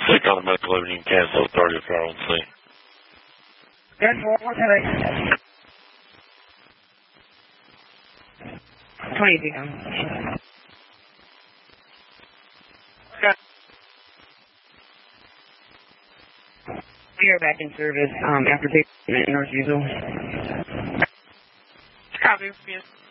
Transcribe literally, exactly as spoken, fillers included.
Click on the medical evidence and cancel authority of R L C. That's what did I twenty feet down. Okay. We are back in service um, after payment in North Diesel. Copy, yes.